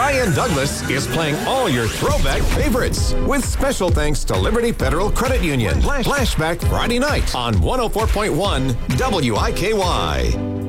Ryan Douglas is playing all your throwback favorites with special thanks to Liberty Federal Credit Union. Flashback Friday night on 104.1 WIKY.